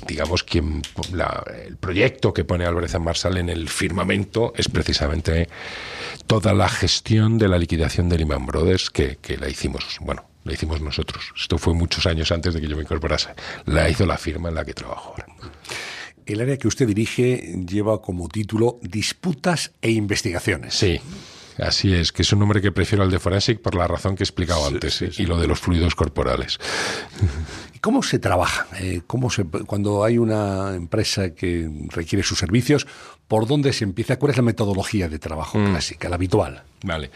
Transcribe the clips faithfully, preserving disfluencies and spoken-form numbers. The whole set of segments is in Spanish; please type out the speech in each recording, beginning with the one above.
digamos, quien la, el proyecto que pone Álvarez and Marsal en el firmamento es precisamente toda la gestión de la liquidación de Lehman Brothers que, que la hicimos, bueno, la hicimos nosotros. Esto fue muchos años antes de que yo me incorporase. La hizo la firma en la que trabajo ahora. El área que usted dirige lleva como título Disputas e Investigaciones. Sí. Así es, que es un nombre que prefiero al de Forensic por la razón que he explicado sí, antes, sí, sí. Y lo de los fluidos corporales. ¿Cómo se trabaja? Eh, ¿cómo se, cuando hay una empresa que requiere sus servicios, ¿por dónde se empieza? ¿Cuál es la metodología de trabajo mm. clásica, la habitual? Vale.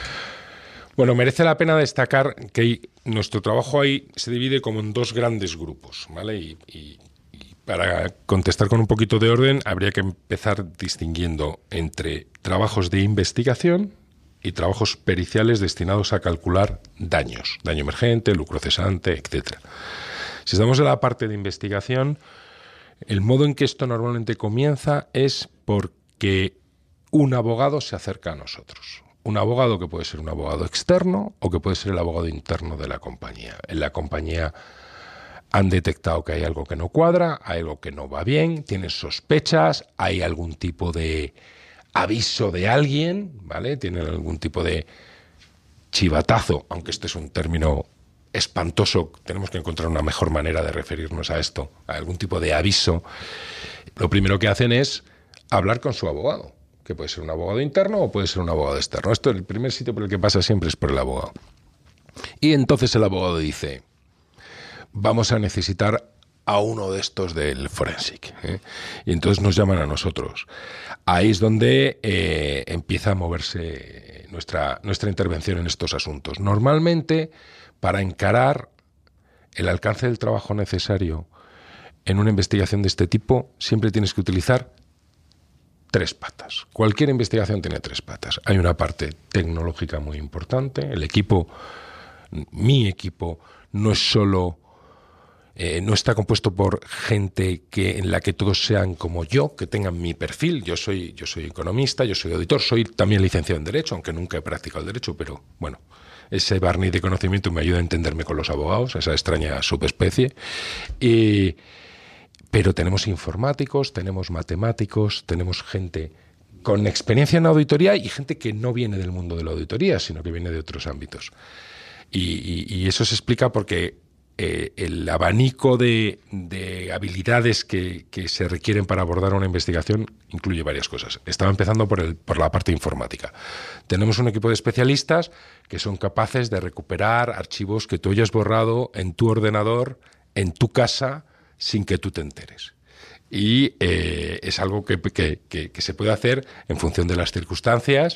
Bueno, merece la pena destacar que nuestro trabajo ahí se divide como en dos grandes grupos, ¿vale? Y, y para contestar con un poquito de orden, habría que empezar distinguiendo entre trabajos de investigación y trabajos periciales destinados a calcular daños, daño emergente, lucro cesante, etcétera. Si estamos en la parte de investigación, el modo en que esto normalmente comienza es porque un abogado se acerca a nosotros. Un abogado que puede ser un abogado externo o que puede ser el abogado interno de la compañía. En la compañía han detectado que hay algo que no cuadra, hay algo que no va bien, tienen sospechas, hay algún tipo de aviso de alguien, ¿vale? Tienen algún tipo de chivatazo, aunque este es un término espantoso, tenemos que encontrar una mejor manera de referirnos a esto, a algún tipo de aviso. Lo primero que hacen es hablar con su abogado, que puede ser un abogado interno o puede ser un abogado externo. Esto, el primer sitio por el que pasa siempre es por el abogado. Y entonces el abogado dice: vamos a necesitar a uno de estos del Forensic, ¿eh? Y entonces nos llaman a nosotros. Ahí es donde eh, empieza a moverse nuestra, nuestra intervención en estos asuntos. Normalmente, para encarar el alcance del trabajo necesario en una investigación de este tipo, siempre tienes que utilizar tres patas. Cualquier investigación tiene tres patas. Hay una parte tecnológica muy importante. El equipo, mi equipo, no es solo... Eh, no está compuesto por gente que en la que todos sean como yo, que tengan mi perfil. Yo soy, yo soy economista, yo soy auditor, soy también licenciado en Derecho, aunque nunca he practicado el Derecho, pero bueno, ese barniz de conocimiento me ayuda a entenderme con los abogados, esa extraña subespecie. Eh, pero tenemos informáticos, tenemos matemáticos, tenemos gente con experiencia en auditoría y gente que no viene del mundo de la auditoría, sino que viene de otros ámbitos. Y, y, y eso se explica porque Eh, el abanico de, de habilidades que, que se requieren para abordar una investigación incluye varias cosas. Estaba empezando por, el, por la parte informática. Tenemos un equipo de especialistas que son capaces de recuperar archivos que tú hayas borrado en tu ordenador, en tu casa, sin que tú te enteres. Y eh, es algo que, que, que, que se puede hacer en función de las circunstancias.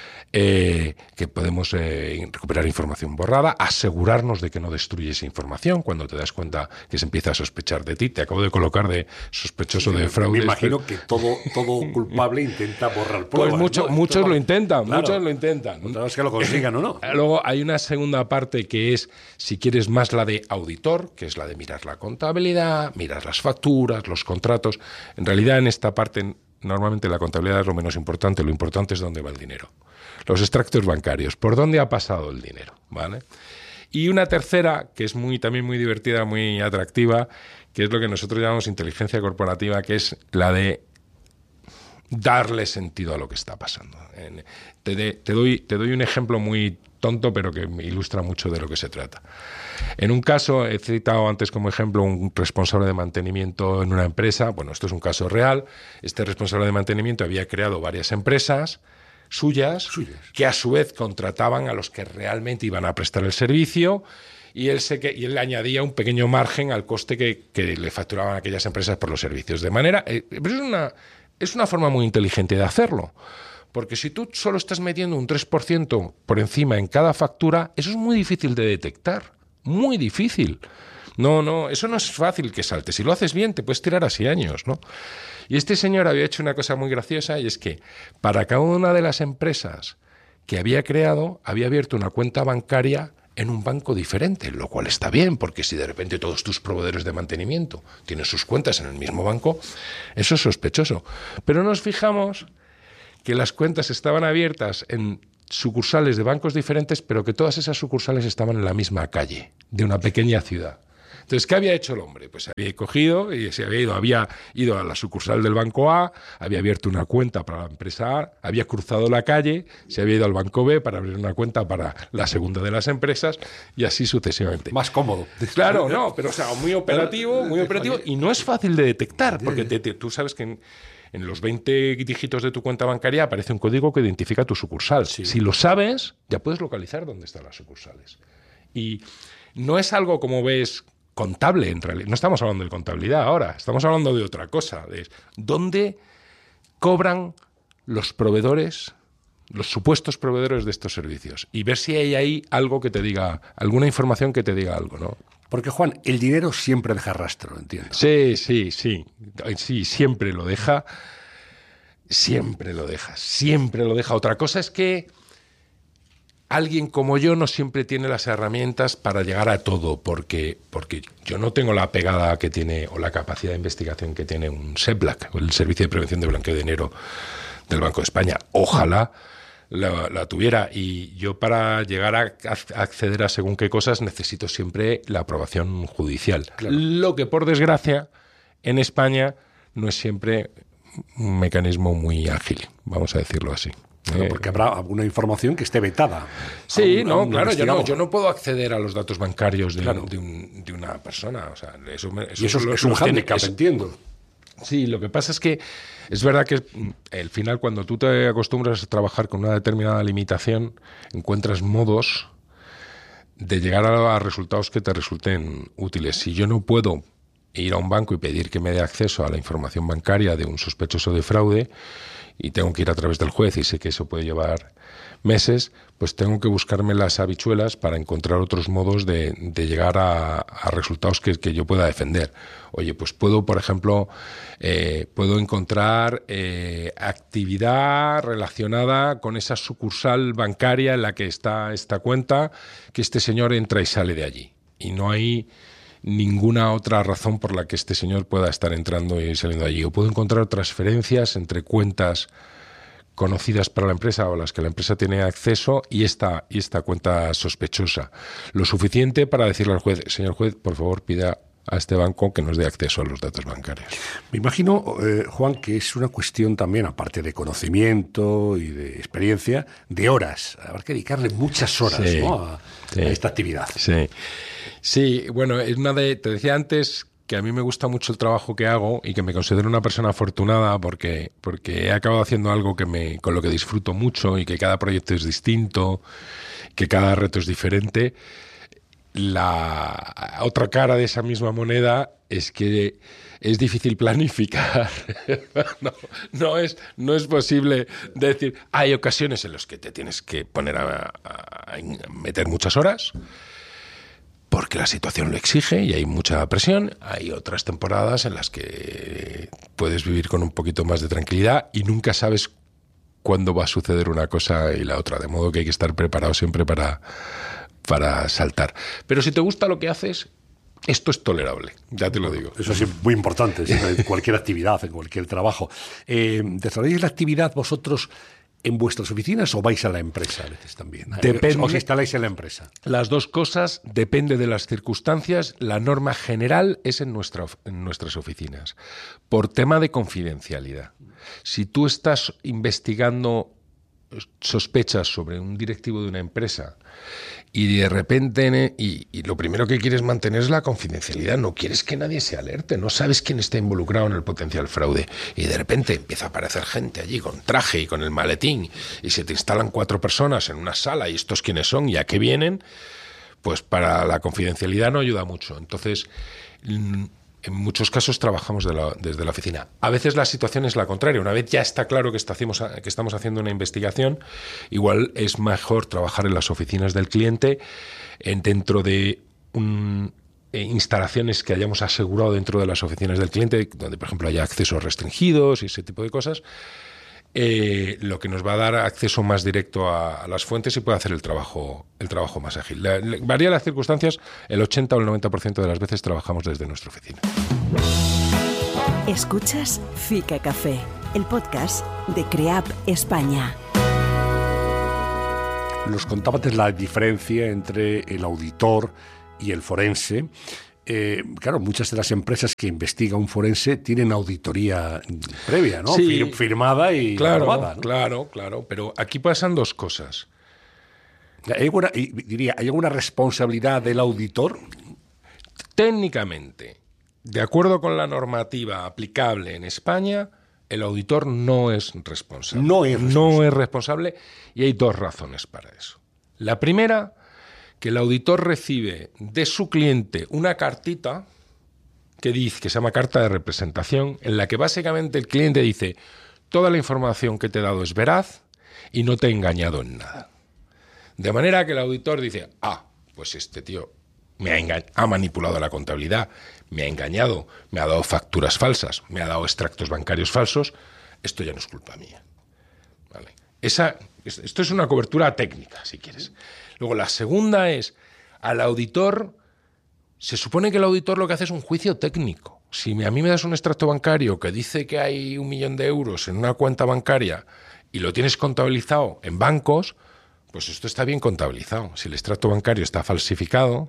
Eh, que podemos eh, recuperar información borrada, asegurarnos de que no destruyes información cuando te das cuenta que se empieza a sospechar de ti. Te acabo de colocar de sospechoso sí, de fraude. Me imagino que todo, todo culpable intenta borrar pruebas. Pues mucho, ¿no? muchos Esto, lo intentan, claro, muchos lo intentan. Otra vez que lo consigan o no. Luego hay una segunda parte que es, si quieres, más la de auditor, que es la de mirar la contabilidad, mirar las facturas, los contratos. En realidad, en esta parte, normalmente la contabilidad es lo menos importante, lo importante es dónde va el dinero. Los extractos bancarios, ¿por dónde ha pasado el dinero? ¿Vale? Y una tercera, que es muy, también muy divertida, muy atractiva, que es lo que nosotros llamamos inteligencia corporativa, que es la de darle sentido a lo que está pasando. Te, de, te, doy, te doy un ejemplo muy tonto, pero que me ilustra mucho de lo que se trata. En un caso, he citado antes como ejemplo un responsable de mantenimiento en una empresa. Bueno, esto es un caso real. Este responsable de mantenimiento había creado varias empresas suyas, suyas, que a su vez contrataban a los que realmente iban a prestar el servicio, y él, se, y él le añadía un pequeño margen al coste que, que le facturaban aquellas empresas por los servicios. De manera, eh, pero es una, es una forma muy inteligente de hacerlo, porque si tú solo estás metiendo un tres por ciento por encima en cada factura, eso es muy difícil de detectar, muy difícil. No, no, eso no es fácil que salte. Si lo haces bien, te puedes tirar así años, ¿no? Y este señor había hecho una cosa muy graciosa, y es que para cada una de las empresas que había creado, había abierto una cuenta bancaria en un banco diferente, lo cual está bien, porque si de repente todos tus proveedores de mantenimiento tienen sus cuentas en el mismo banco, eso es sospechoso. Pero nos fijamos que las cuentas estaban abiertas en sucursales de bancos diferentes, pero que todas esas sucursales estaban en la misma calle de una pequeña ciudad. Entonces, ¿qué había hecho el hombre? Pues había cogido y se había ido, había ido a la sucursal del banco A, había abierto una cuenta para la empresa A, había cruzado la calle, se había ido al banco B para abrir una cuenta para la segunda de las empresas y así sucesivamente. Más cómodo. Claro, no, pero o sea, muy operativo, muy operativo y no es fácil de detectar, porque te, te, tú sabes que en, en los veinte dígitos de tu cuenta bancaria aparece un código que identifica tu sucursal. Sí. Si lo sabes, ya puedes localizar dónde están las sucursales. Y no es algo, como ves, contable en realidad. No estamos hablando de contabilidad ahora, estamos hablando de otra cosa. De dónde cobran los proveedores, los supuestos proveedores de estos servicios. Y ver si hay ahí algo que te diga, alguna información que te diga algo, ¿no? Porque, Juan, el dinero siempre deja rastro, entiendo. Sí, sí, sí. Sí, siempre lo deja. Siempre lo deja. Siempre lo deja. Otra cosa es que alguien como yo no siempre tiene las herramientas para llegar a todo, porque, porque yo no tengo la pegada que tiene o la capacidad de investigación que tiene un SEBLAC, el Servicio de Prevención de Blanqueo de Dinero del Banco de España. Ojalá la, la tuviera. Y yo, para llegar a, a acceder a según qué cosas, necesito siempre la aprobación judicial. Claro. Lo que, por desgracia, en España no es siempre un mecanismo muy ágil, vamos a decirlo así. Claro, porque habrá alguna información que esté vetada. Sí, un, no, claro, yo no, yo no puedo acceder a los datos bancarios de, claro. de, un, de una persona. O sea, eso, me, eso, y eso es, es un hándicap, entiendo. Sí, lo que pasa es que es verdad que al final, cuando tú te acostumbras a trabajar con una determinada limitación, encuentras modos de llegar a, a resultados que te resulten útiles. Si yo no puedo ir a un banco y pedir que me dé acceso a la información bancaria de un sospechoso de fraude, y tengo que ir a través del juez y sé que eso puede llevar meses, pues tengo que buscarme las habichuelas para encontrar otros modos de, de llegar a, a resultados que, que yo pueda defender. Oye, pues puedo, por ejemplo, eh, puedo encontrar eh, actividad relacionada con esa sucursal bancaria en la que está esta cuenta, que este señor entra y sale de allí. Y no hay ninguna otra razón por la que este señor pueda estar entrando y saliendo de allí. O puedo encontrar transferencias entre cuentas conocidas para la empresa o a las que la empresa tiene acceso y esta, y esta cuenta sospechosa. Lo suficiente para decirle al juez: señor juez, por favor, pida a este banco que nos dé acceso a los datos bancarios. Me imagino, eh, Juan, que es una cuestión también, aparte de conocimiento y de experiencia, de horas. Habrá que dedicarle muchas horas, sí, ¿no? a, sí, a esta actividad. Sí. Sí, bueno, es una de, te decía antes que a mí me gusta mucho el trabajo que hago y que me considero una persona afortunada porque, porque he acabado haciendo algo que me, con lo que disfruto mucho y que cada proyecto es distinto, que cada reto es diferente. La otra cara de esa misma moneda es que es difícil planificar. no, no, es, no es posible decir. Hay ocasiones en las que te tienes que poner a, a, a meter muchas horas, porque la situación lo exige y hay mucha presión. Hay otras temporadas en las que puedes vivir con un poquito más de tranquilidad y nunca sabes cuándo va a suceder una cosa y la otra, de modo que hay que estar preparado siempre para, para saltar. Pero si te gusta lo que haces, esto es tolerable, ya te lo digo. Eso es muy importante en cualquier actividad, en cualquier trabajo. Eh, ¿Desarrolláis la actividad vosotros en vuestras oficinas o vais a la empresa a veces también? Depende, ¿Os instaláis en la empresa? Las dos cosas, depende de las circunstancias. La norma general es en, nuestra, en nuestras oficinas, por tema de confidencialidad. Si tú estás investigando sospechas sobre un directivo de una empresa y de repente, y, y lo primero que quieres mantener es la confidencialidad, no quieres que nadie se alerte, no sabes quién está involucrado en el potencial fraude, y de repente empieza a aparecer gente allí con traje y con el maletín, y se te instalan cuatro personas en una sala, y estos quiénes son y a qué vienen, pues para la confidencialidad no ayuda mucho. Entonces, en muchos casos trabajamos de la, desde la oficina. A veces la situación es la contraria. Una vez ya está claro que, está, que estamos haciendo una investigación, igual es mejor trabajar en las oficinas del cliente, en, dentro de un, eh, instalaciones que hayamos asegurado dentro de las oficinas del cliente, donde, por ejemplo, haya accesos restringidos y ese tipo de cosas, eh, lo que nos va a dar acceso más directo a, a las fuentes y puede hacer el trabajo, el trabajo más ágil. La, la, varía las circunstancias, el ochenta o el noventa por ciento de las veces trabajamos desde nuestra oficina. Escuchas Fica Café, el podcast de CREAP España. Nos contabas la diferencia entre el auditor y el forense. Eh, claro, muchas de las empresas que investiga un forense tienen auditoría previa, ¿no? Sí, Fir- firmada y claro, aprobada, ¿no? Claro, claro, pero aquí pasan dos cosas. ¿Hay alguna, y diría, ¿hay alguna responsabilidad del auditor? Técnicamente, de acuerdo con la normativa aplicable en España, el auditor no es responsable. No es responsable. No es responsable y hay dos razones para eso. La primera, que el auditor recibe de su cliente una cartita que dice, que se llama carta de representación, en la que básicamente el cliente dice: toda la información que te he dado es veraz y no te he engañado en nada. De manera que el auditor dice: ah, pues este tío me ha, enga- ha manipulado la contabilidad, me ha engañado, me ha dado facturas falsas, me ha dado extractos bancarios falsos, esto ya no es culpa mía. ¿Vale? Esa, esto es una cobertura técnica, si quieres. Luego, la segunda es, al auditor, se supone que el auditor lo que hace es un juicio técnico. Si a mí me das un extracto bancario que dice que hay un millón de euros en una cuenta bancaria y lo tienes contabilizado en bancos, pues esto está bien contabilizado. Si el extracto bancario está falsificado,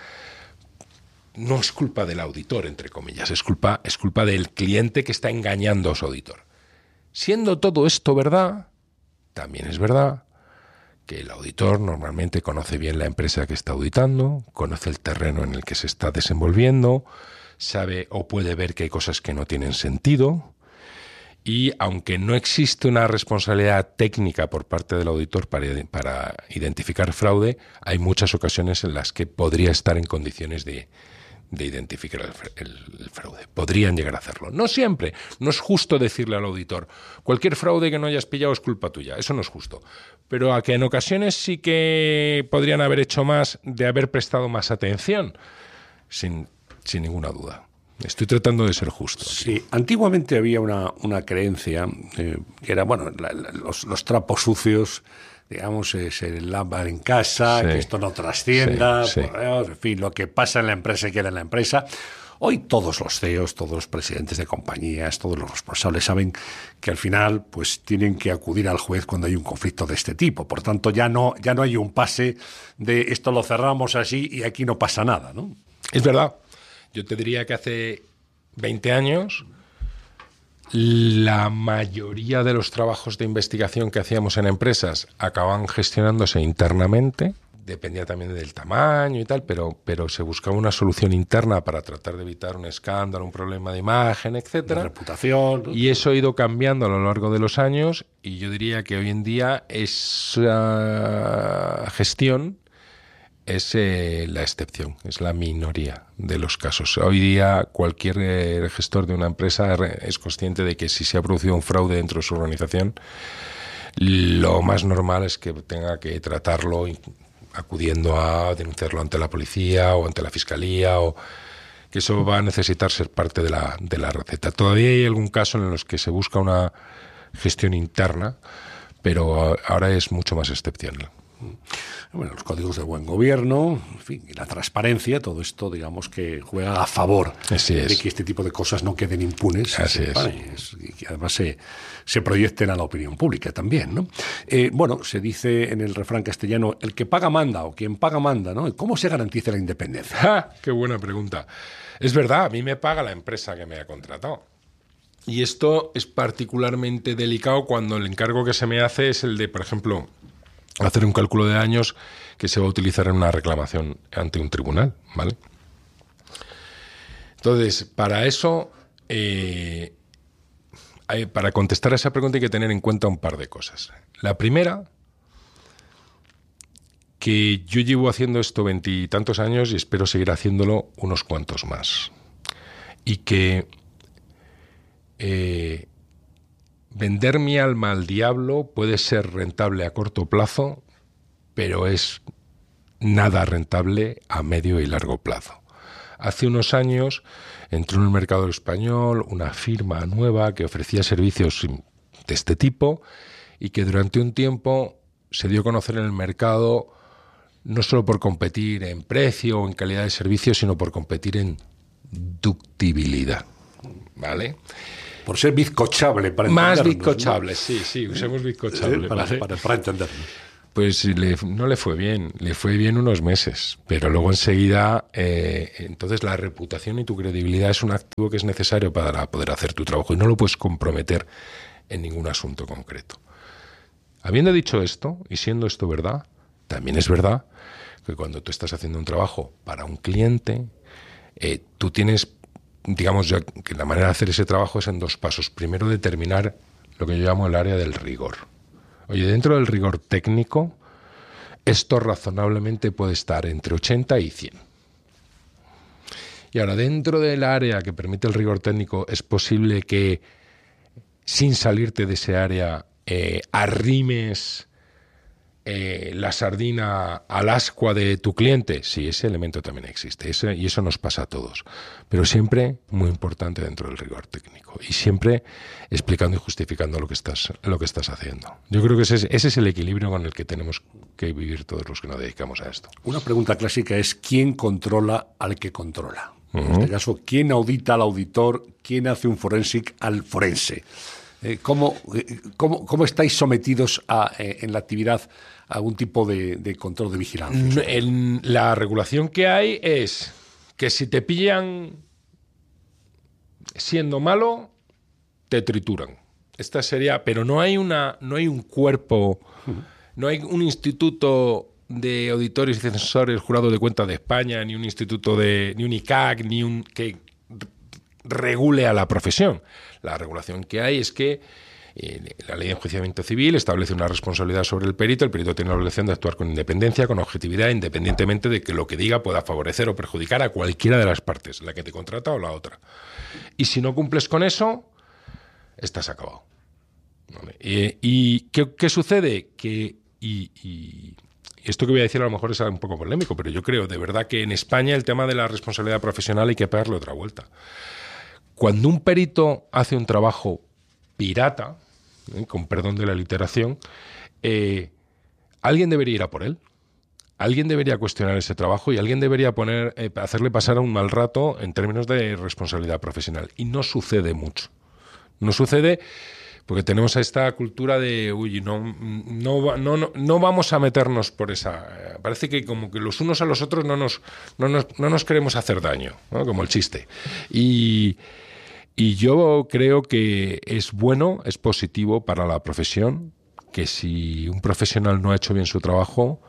no es culpa del auditor, entre comillas, es culpa, es culpa del cliente que está engañando a su auditor. Siendo todo esto verdad, también es verdad que el auditor normalmente conoce bien la empresa que está auditando, conoce el terreno en el que se está desenvolviendo, sabe o puede ver que hay cosas que no tienen sentido, y aunque no existe una responsabilidad técnica por parte del auditor para, para identificar fraude, hay muchas ocasiones en las que podría estar en condiciones de, de identificar el, el, el fraude. Podrían llegar a hacerlo. No siempre. No es justo decirle al auditor: cualquier fraude que no hayas pillado es culpa tuya. Eso no es justo. Pero a que en ocasiones sí que podrían haber hecho más, de haber prestado más atención, sin, sin ninguna duda. Estoy tratando de ser justo. Sí, antiguamente había una, una creencia eh, que era, bueno, la, la, los, los trapos sucios, digamos, eh, se lavan en casa, Sí. que esto no trascienda, Sí, sí. por Dios, en fin, lo que pasa en la empresa queda en la empresa. Hoy todos los C E Os, todos los presidentes de compañías, todos los responsables saben que al final pues tienen que acudir al juez cuando hay un conflicto de este tipo. Por tanto, ya no, ya no hay un pase de esto lo cerramos así y aquí no pasa nada, ¿no? Es verdad. Yo te diría que hace veinte años la mayoría de los trabajos de investigación que hacíamos en empresas acababan gestionándose internamente. Dependía también del tamaño y tal, pero, pero se buscaba una solución interna para tratar de evitar un escándalo, un problema de imagen, etcétera. De reputación, ¿no? Y eso ha ido cambiando a lo largo de los años, y yo diría que hoy en día esa gestión es eh, la excepción, es la minoría de los casos. Hoy día cualquier eh, gestor de una empresa es consciente de que si se ha producido un fraude dentro de su organización, lo más normal es que tenga que tratarlo acudiendo a denunciarlo ante la policía o ante la fiscalía, o que eso va a necesitar ser parte de la, de la receta. Todavía hay algún caso en los que se busca una gestión interna, pero ahora es mucho más excepcional. Bueno, los códigos de buen gobierno, en fin, y la transparencia, todo esto, digamos, que juega a favor Así de es. que este tipo de cosas no queden impunes. Así se es. sepan, y, es, y que además se, se proyecten a la opinión pública también, ¿no? Eh, bueno, se dice en el refrán castellano, el que paga manda, o quien paga manda, ¿no? ¿Cómo se garantiza la independencia? ¡Ja! ¡Qué buena pregunta! Es verdad, a mí me paga la empresa que me ha contratado. Y esto es particularmente delicado cuando el encargo que se me hace es el de, por ejemplo, hacer un cálculo de daños que se va a utilizar en una reclamación ante un tribunal, ¿vale? Entonces, para eso, eh, hay, para contestar a esa pregunta hay que tener en cuenta un par de cosas. La primera, que yo llevo haciendo esto veintitantos años y espero seguir haciéndolo unos cuantos más. Y que eh, vender mi alma al diablo puede ser rentable a corto plazo, pero es nada rentable a medio y largo plazo. Hace unos años entró en el mercado español una firma nueva que ofrecía servicios de este tipo y que durante un tiempo se dio a conocer en el mercado no solo por competir en precio o en calidad de servicio, sino por competir en ductibilidad, ¿vale? Por ser bizcochable, para Más entendernos, bizcochable, ¿no? sí, sí, usemos bizcochable. Eh, para, ¿vale? para, para entendernos. Pues le, no le fue bien, le fue bien unos meses, pero luego enseguida, eh, entonces la reputación y tu credibilidad es un activo que es necesario para poder hacer tu trabajo y no lo puedes comprometer en ningún asunto concreto. Habiendo dicho esto, y siendo esto verdad, también es verdad que cuando tú estás haciendo un trabajo para un cliente, eh, tú tienes, digamos, ya que la manera de hacer ese trabajo es en dos pasos. Primero, determinar lo que yo llamo el área del rigor. Oye, dentro del rigor técnico, esto razonablemente puede estar entre ochenta y cien. Y ahora, dentro del área que permite el rigor técnico, es posible que, sin salirte de ese área, eh, arrimes eh, la sardina al ascua de tu cliente. Sí, ese elemento también existe, ese, y eso nos pasa a todos. Pero siempre muy importante dentro del rigor técnico. Y siempre explicando y justificando lo que estás, lo que estás haciendo. Yo creo que ese es, ese es el equilibrio con el que tenemos que vivir todos los que nos dedicamos a esto. Una pregunta clásica es ¿quién controla al que controla? Uh-huh. En este caso, ¿quién audita al auditor? ¿Quién hace un forensic al forense? Eh, ¿cómo, eh, cómo, ¿Cómo estáis sometidos a, eh, en la actividad a algún tipo de, de control de vigilancia? En la regulación que hay es que si te pillan siendo malo, te trituran. Esta sería, pero no hay una, no hay un cuerpo, uh-huh. no hay un instituto de auditores y censores jurado de cuentas de España, ni un instituto de, ni un I C A C, ni un que regule a la profesión. La regulación que hay es que eh, la ley de enjuiciamiento civil establece una responsabilidad sobre el perito. El perito tiene la obligación de actuar con independencia, con objetividad, independientemente de que lo que diga pueda favorecer o perjudicar a cualquiera de las partes, la que te contrata o la otra. Y si no cumples con eso, estás acabado. ¿Vale? Eh, ¿Y qué, qué sucede? Que y, y esto que voy a decir a lo mejor es un poco polémico, pero yo creo de verdad que en España el tema de la responsabilidad profesional hay que pegarle otra vuelta. Cuando un perito hace un trabajo pirata, ¿eh? con perdón de la literación, eh, alguien debería ir a por él. Alguien debería cuestionar ese trabajo y alguien debería poner, eh, hacerle pasar un mal rato en términos de responsabilidad profesional. Y no sucede mucho. No sucede porque tenemos esta cultura de, uy, no, no, no, no, no vamos a meternos por esa... Parece que como que los unos a los otros no nos, no nos, no nos queremos hacer daño, ¿no? Como el chiste. Y, y yo creo que es bueno, es positivo para la profesión, que si un profesional no ha hecho bien su trabajo,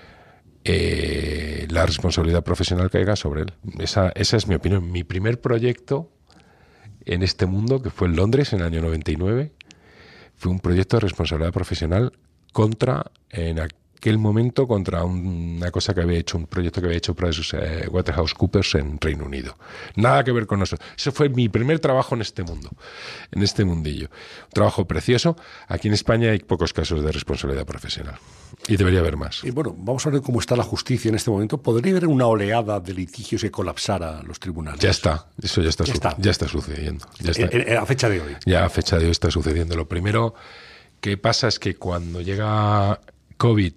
eh, la responsabilidad profesional caiga sobre él. Esa, esa es mi opinión. Mi primer proyecto en este mundo, que fue en Londres en el año noventa y nueve, fue un proyecto de responsabilidad profesional contra, en aquel momento, contra un, una cosa que había hecho, un proyecto que había hecho PricewaterhouseCoopers en Reino Unido. Nada que ver con nosotros. Eso fue mi primer trabajo en este mundo, en este mundillo. Un trabajo precioso. Aquí en España hay pocos casos de responsabilidad profesional. Y debería haber más. Y bueno, vamos a ver cómo está la justicia en este momento. ¿Podría haber una oleada de litigios que colapsara los tribunales? Ya está, eso ya está, ya su- está. ya está sucediendo. Ya está. En- en- a fecha de hoy. Ya a fecha de hoy está sucediendo. Lo primero que pasa es que cuando llega COVID,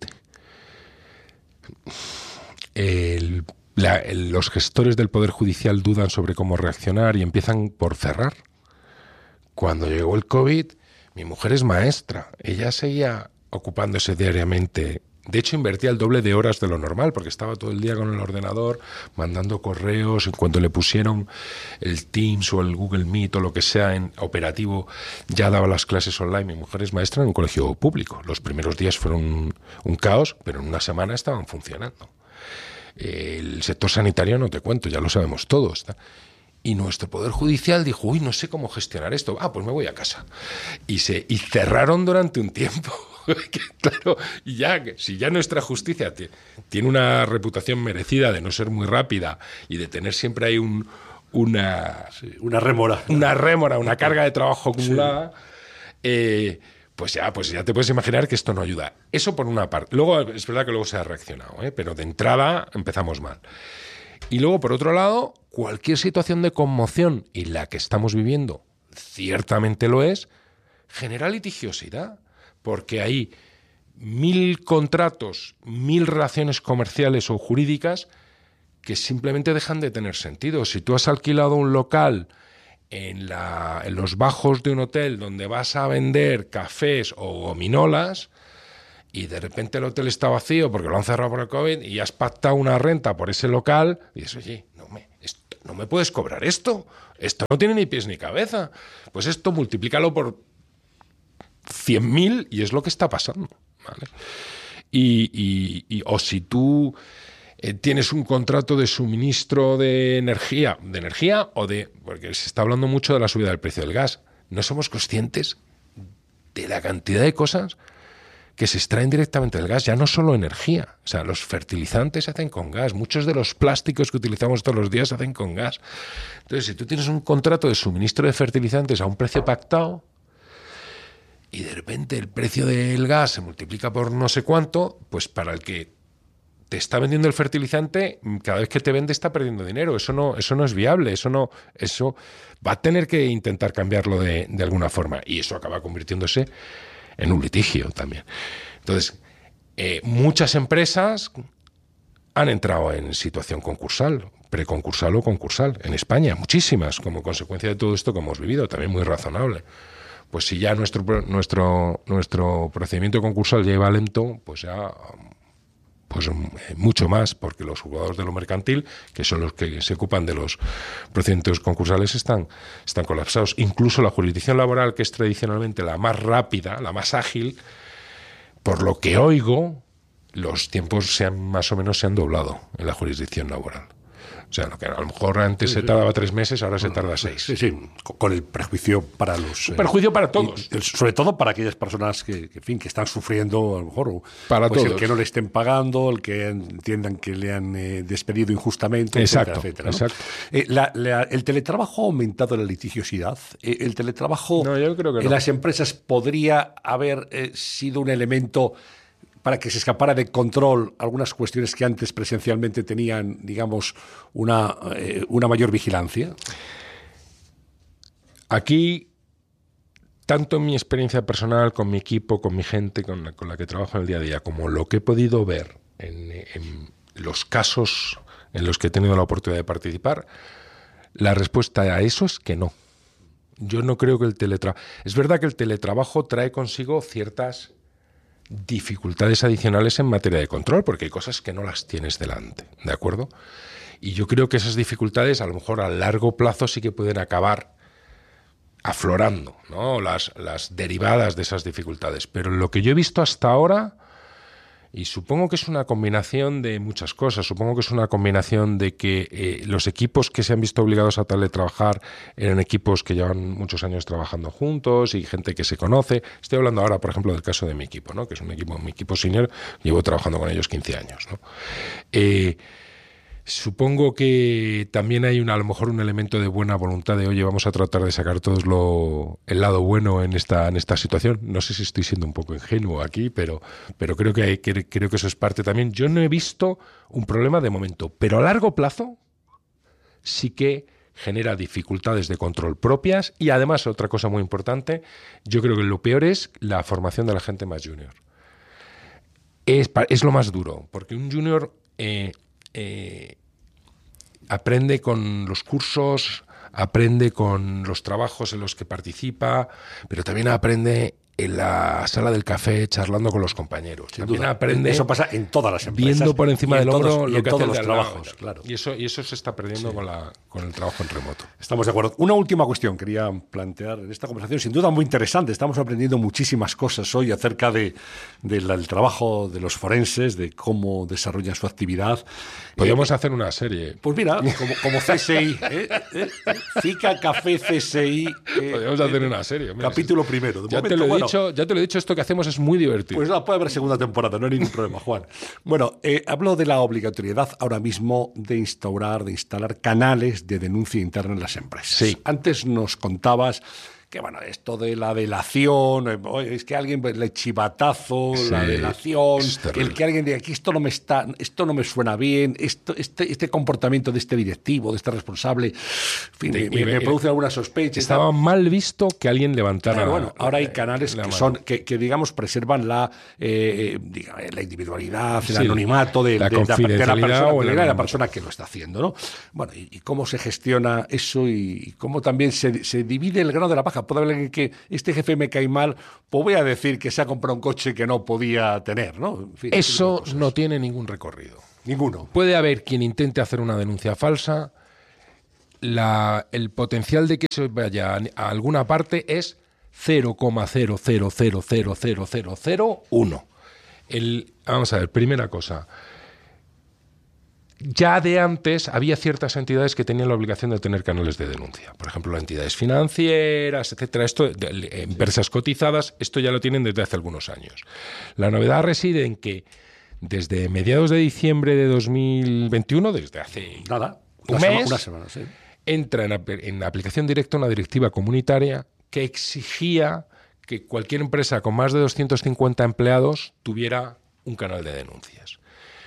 el, la, el, los gestores del Poder Judicial dudan sobre cómo reaccionar y empiezan por cerrar. Cuando llegó el COVID, mi mujer es maestra. Ella seguía ocupándose diariamente. De hecho, invertía el doble de horas de lo normal, porque estaba todo el día con el ordenador, mandando correos. En cuanto le pusieron el Teams o el Google Meet o lo que sea en operativo, ya daba las clases online. Mi mujer es maestra en un colegio público. Los primeros días fueron un, un caos, pero en una semana estaban funcionando. El sector sanitario no te cuento, ya lo sabemos todos. Y nuestro Poder Judicial dijo, uy, no sé cómo gestionar esto. Ah, pues me voy a casa. Y, se, y cerraron durante un tiempo. Claro, y ya, si ya nuestra justicia t- tiene una reputación merecida de no ser muy rápida y de tener siempre ahí un, una, Sí, una rémora. una rémora, una carga de trabajo acumulada, sí. eh, pues ya, pues ya te puedes imaginar que esto no ayuda. Eso por una parte. Luego, es verdad que luego se ha reaccionado, ¿eh? Pero de entrada empezamos mal. Y luego, por otro lado, cualquier situación de conmoción, y la que estamos viviendo ciertamente lo es, genera litigiosidad. Porque hay mil contratos, mil relaciones comerciales o jurídicas que simplemente dejan de tener sentido. Si tú has alquilado un local en, la, en los bajos de un hotel donde vas a vender cafés o gominolas y de repente el hotel está vacío porque lo han cerrado por el COVID y has pactado una renta por ese local y dices, oye, no me, esto, no me puedes cobrar esto, esto no tiene ni pies ni cabeza. Pues esto multiplícalo por cien mil y es lo que está pasando, ¿vale? Y, y, y o si tú eh, tienes un contrato de suministro de energía, de energía o de, porque se está hablando mucho de la subida del precio del gas, no somos conscientes de la cantidad de cosas que se extraen directamente del gas, ya no solo energía, o sea, los fertilizantes se hacen con gas, muchos de los plásticos que utilizamos todos los días se hacen con gas. Entonces, si tú tienes un contrato de suministro de fertilizantes a un precio pactado y de repente el precio del gas se multiplica por no sé cuánto, pues para el que te está vendiendo el fertilizante, cada vez que te vende está perdiendo dinero. Eso no, eso no es viable, eso no, eso va a tener que intentar cambiarlo de, de alguna forma y eso acaba convirtiéndose en un litigio también. Entonces, eh, muchas empresas han entrado en situación concursal, preconcursal o concursal, en España, muchísimas, como consecuencia de todo esto que hemos vivido, también muy razonable. Pues si ya nuestro, nuestro, nuestro procedimiento concursal ya iba lento, pues ya pues mucho más, porque los juzgados de lo mercantil, que son los que se ocupan de los procedimientos concursales, están, están colapsados. Incluso la jurisdicción laboral, que es tradicionalmente la más rápida, la más ágil, por lo que oigo, los tiempos se han, más o menos se han doblado en la jurisdicción laboral. O sea, lo que a lo mejor antes sí, se tardaba sí. tres meses, ahora bueno, se tarda seis. Sí, sí, con el perjuicio para los... Un perjuicio eh, para todos. Y, sobre todo para aquellas personas que, que, en fin, que están sufriendo, a lo mejor, para pues todos. El que no le estén pagando, el que entiendan que le han eh, despedido injustamente, exacto, etcétera, etcétera, ¿no? Exacto. Eh, la, la, ¿El teletrabajo ha aumentado la litigiosidad? Eh, ¿El teletrabajo no, yo creo que en no. las empresas podría haber eh, sido un elemento para que se escapara de control algunas cuestiones que antes presencialmente tenían, digamos, una, eh, una mayor vigilancia? Aquí, tanto en mi experiencia personal, con mi equipo, con mi gente, con la, con la que trabajo en el día a día, como lo que he podido ver en, en los casos en los que he tenido la oportunidad de participar, la respuesta a eso es que no. Yo no creo que el teletrabajo... Es verdad que el teletrabajo trae consigo ciertas dificultades adicionales en materia de control, porque hay cosas que no las tienes delante, ¿de acuerdo? Y yo creo que esas dificultades a lo mejor a largo plazo sí que pueden acabar aflorando, ¿no? Las, las derivadas de esas dificultades. Pero lo que yo he visto hasta ahora, y supongo que es una combinación de muchas cosas, supongo que es una combinación de que eh, los equipos que se han visto obligados a teletrabajar eran equipos que llevan muchos años trabajando juntos y gente que se conoce. Estoy hablando ahora, por ejemplo, del caso de mi equipo, ¿no? Que es un equipo, mi equipo senior, llevo trabajando con ellos quince años, ¿no? Eh, Supongo que también hay una, a lo mejor un elemento de buena voluntad de, oye, vamos a tratar de sacar todos lo, el lado bueno en esta, en esta situación. No sé si estoy siendo un poco ingenuo aquí, pero, pero creo que hay, que, creo que eso es parte también. Yo no he visto un problema de momento, pero a largo plazo sí que genera dificultades de control propias y además, otra cosa muy importante, yo creo que lo peor es la formación de la gente más junior. Es, es lo más duro, porque un junior... Eh, Eh, aprende con los cursos, aprende con los trabajos en los que participa, pero también aprende en la sala del café charlando con los compañeros. Sin también duda. aprende. Eso pasa en todas las empresas. Viendo por encima del hombro todos, lo que hace los el trabajos, lado, claro. Y eso, y eso se está perdiendo sí. con, la, con el trabajo en remoto. Estamos de acuerdo. Una última cuestión quería plantear en esta conversación, sin duda muy interesante. Estamos aprendiendo muchísimas cosas hoy acerca de, de la, del trabajo de los forenses, de cómo desarrollan su actividad. Podríamos eh, hacer una serie. Pues mira, como, como C S I, ¿eh? ¿Eh? Fica, Café, C S I. Eh, Podríamos eh, hacer una serie. Mira, capítulo primero. De ya, momento, te lo he bueno, dicho, ya te lo he dicho, esto que hacemos es muy divertido. Pues no, puede haber segunda temporada, no hay ningún problema, Juan. Bueno, eh, hablo de la obligatoriedad ahora mismo de instaurar, de instalar canales de denuncia interna en las empresas. Sí. Antes nos contabas que, bueno, esto de la delación, eh, es que alguien le chivatazo, sí, la delación, el que alguien diga, aquí esto no me está, esto no me suena bien, esto, este, este comportamiento de este directivo, de este responsable, en fin, de, me, me, me produce alguna sospecha. Estaba tal. mal visto que alguien levantara. Pero bueno, ahora hay canales que son, que, que digamos preservan la, eh, digamos, la individualidad, el sí, anonimato de la, de, confidencialidad de la persona, o de la persona que lo está haciendo, ¿no? Bueno, y, y cómo se gestiona eso y, y cómo también se, se divide el grano de la paja. venga, puede haber alguien que este jefe me cae mal, pues voy a decir que se ha comprado un coche que no podía tener, ¿no? En fin, eso no tiene ningún recorrido. Ninguno. Puede haber quien intente hacer una denuncia falsa. La, el potencial de que se vaya a alguna parte es cero coma cero cero cero cero cero cero cero uno. El, vamos a ver, primera cosa. Ya de antes había ciertas entidades que tenían la obligación de tener canales de denuncia. Por ejemplo, entidades financieras, etcétera. Esto, empresas cotizadas, esto ya lo tienen desde hace algunos años. La novedad reside en que desde mediados de diciembre de dos mil veintiuno, desde hace Nada, un una mes, sema, una semana, sí. entra en, en aplicación directa una directiva comunitaria que exigía que cualquier empresa con más de doscientos cincuenta empleados tuviera un canal de denuncias.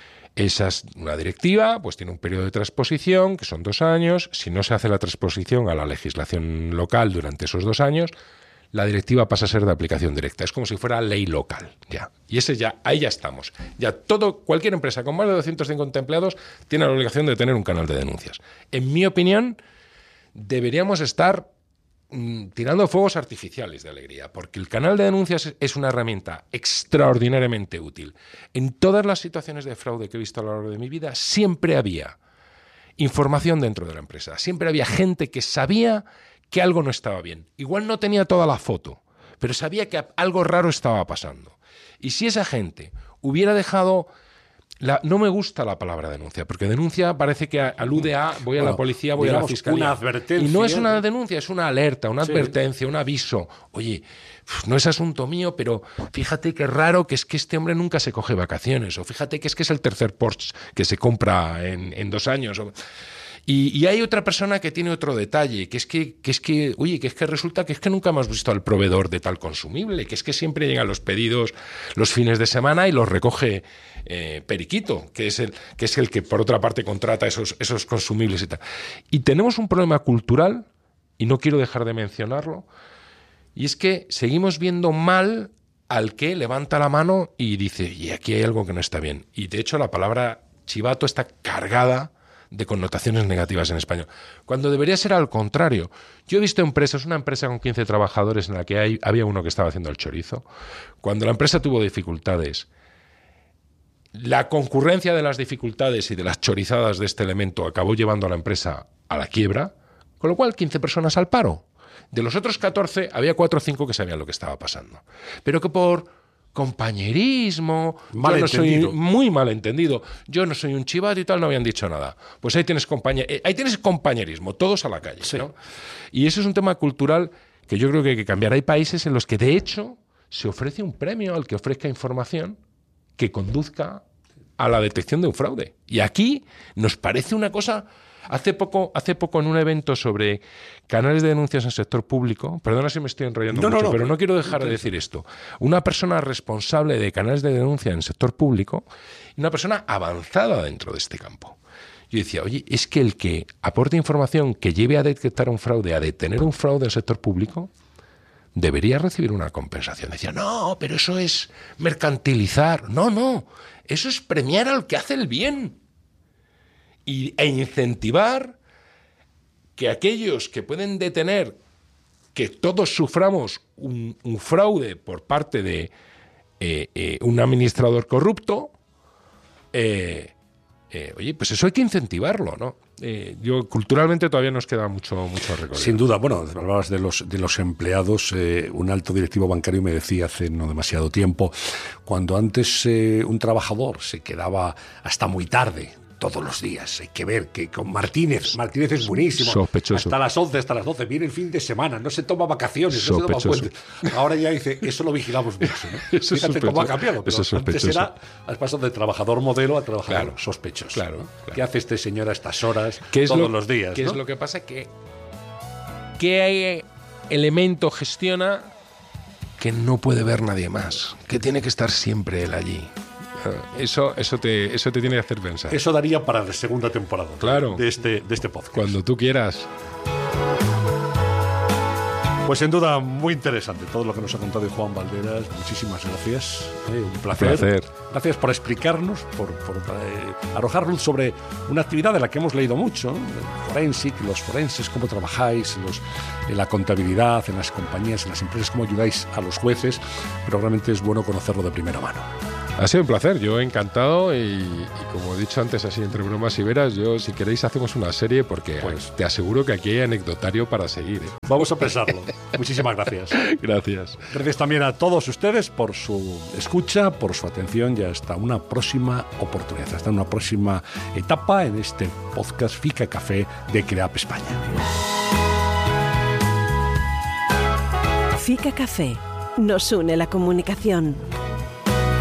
Esa es una directiva, pues tiene un periodo de transposición, que son dos años. Si no se hace la transposición a la legislación local durante esos dos años, la directiva pasa a ser de aplicación directa. Es como si fuera ley local, ya. Y ese ya, ahí ya estamos. Ya todo, cualquier empresa con más de doscientos cincuenta empleados tiene la obligación de tener un canal de denuncias. En mi opinión, deberíamos estar mmm, tirando fuegos artificiales de alegría, porque el canal de denuncias es una herramienta extraordinariamente útil. En todas las situaciones de fraude que he visto a lo largo de mi vida, siempre había información dentro de la empresa. Siempre había gente que sabía que algo no estaba bien. Igual no tenía toda la foto, pero sabía que algo raro estaba pasando. Y si esa gente hubiera dejado... La, no me gusta la palabra denuncia, porque denuncia parece que alude a voy a bueno, la policía, voy a la fiscalía. Una advertencia. Y no es una denuncia, es una alerta, una sí. advertencia, un aviso. Oye, no es asunto mío, pero fíjate qué raro que es que este hombre nunca se coge vacaciones, o fíjate que es que es el tercer Porsche que se compra en, en dos años. O, Y, y hay otra persona que tiene otro detalle, que es que, que es que, oye, que es que resulta que es que nunca hemos visto al proveedor de tal consumible, que es que siempre llegan los pedidos los fines de semana y los recoge eh, Periquito, que es el que es el que por otra parte contrata esos, esos consumibles y tal. Y tenemos un problema cultural, y no quiero dejar de mencionarlo, y es que seguimos viendo mal al que levanta la mano y dice, y aquí hay algo que no está bien. Y de hecho la palabra chivato está cargada de connotaciones negativas en español, cuando debería ser al contrario. Yo he visto empresas, una empresa con quince trabajadores en la que hay, había uno que estaba haciendo el chorizo. Cuando la empresa tuvo dificultades, la concurrencia de las dificultades y de las chorizadas de este elemento acabó llevando a la empresa a la quiebra, con lo cual quince personas al paro. De los otros catorce había cuatro o cinco que sabían lo que estaba pasando, pero que por compañerismo, mal yo no entendido. soy muy mal entendido, yo no soy un chivato y tal, no habían dicho nada. Pues ahí tienes compañe- ahí tienes compañerismo, todos a la calle, sí. ¿no? Y eso es un tema cultural que yo creo que hay que cambiar. Hay países en los que de hecho se ofrece un premio al que ofrezca información que conduzca a la detección de un fraude. Y aquí nos parece una cosa... Hace poco, hace poco en un evento sobre canales de denuncias en el sector público, perdona si me estoy enrollando no, mucho, no, no, pero no quiero dejar de decir esto. Una persona responsable de canales de denuncia en el sector público y una persona avanzada dentro de este campo. Yo decía, oye, es que el que aporte información que lleve a detectar un fraude, a detener un fraude en el sector público, debería recibir una compensación. Decía, no, pero eso es mercantilizar. No, no, eso es premiar al que hace el bien. Y, e incentivar que aquellos que pueden detener que todos suframos un, un fraude por parte de eh, eh, un administrador corrupto, eh, eh, oye, pues eso hay que incentivarlo, ¿no? Eh, yo culturalmente todavía nos queda mucho, mucho recorrido. Sin duda, bueno, hablabas de los, de los empleados, eh, un alto directivo bancario me decía hace no demasiado tiempo, cuando antes eh, un trabajador se quedaba hasta muy tarde, todos los días, hay que ver que con Martínez, Martínez es buenísimo, sospechoso. Hasta las once, hasta las doce, viene el fin de semana, no se toma vacaciones, no se toma puentes. Ahora ya dice, eso lo vigilamos mucho, ¿no? Eso Fíjate cómo ha cambiado, pero eso antes era, has pasado de trabajador modelo a trabajador claro, sospechoso. Claro, ¿no? claro. ¿Qué hace este señor a estas horas, ¿Qué es todos lo, los días? ¿Qué ¿no? es lo que pasa? Que ¿qué elemento gestiona que no puede ver nadie más? Que tiene que estar siempre él allí. Eso, eso, te, eso te tiene que hacer pensar. Eso daría para la segunda temporada, claro, de, este, de este podcast. Cuando tú quieras. Pues sin duda muy interesante todo lo que nos ha contado Juan Valderas. Muchísimas gracias. Eh, un placer. placer. Gracias por explicarnos, por, por eh, arrojar luz sobre una actividad de la que hemos leído mucho, ¿no? Forensic, los forenses, cómo trabajáis, los, en la contabilidad, en las compañías, en las empresas, cómo ayudáis a los jueces, pero realmente es bueno conocerlo de primera mano. Ha sido un placer, yo encantado y, y como he dicho antes, así entre bromas y veras, yo si queréis hacemos una serie porque pues, te aseguro que aquí hay anecdotario para seguir. ¿eh? Vamos a pensarlo. Muchísimas gracias. Gracias. Gracias también a todos ustedes por su escucha, por su atención y hasta una próxima oportunidad, hasta una próxima etapa en este podcast Fica Café de CREAP España. Fica Café. Nos une la comunicación.